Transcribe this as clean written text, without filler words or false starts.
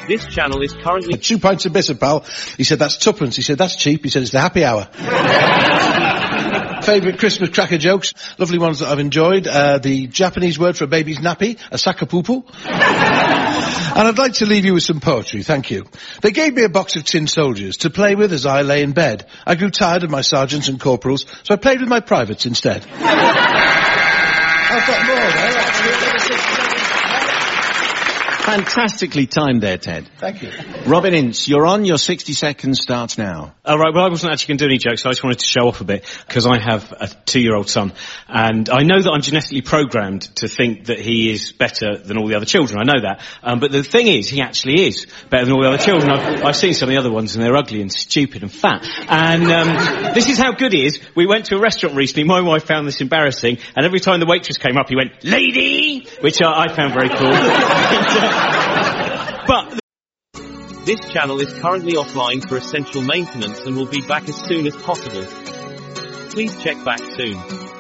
This channel is currently... 2 pints of bitter, pal. He said, that's tuppence. He said, that's cheap. He said, it's the happy hour. Favourite Christmas cracker jokes? Lovely ones that I've enjoyed. The Japanese word for a baby's nappy, a sakapupu. And I'd like to leave you with some poetry, thank you. They gave me a box of tin soldiers to play with as I lay in bed. I grew tired of my sergeants and corporals, so I played with my privates instead. I've got more there, actually. Fantastically timed there, Ted. Thank you. Robin Ince, you're on. Your 60 seconds starts now. All right, well, I wasn't actually going to do any jokes, so I just wanted to show off a bit, because I have a 2-year-old son, and I know that I'm genetically programmed to think that he is better than all the other children. I know that. But the thing is, he actually is better than all the other children. I've seen some of the other ones, and they're ugly and stupid and fat. And this is how good he is. We went to a restaurant recently. My wife found this embarrassing, and every time the waitress came up, he went, "Lady!" which I found very cool. But this channel is currently offline for essential maintenance and will be back as soon as possible. Please check back soon.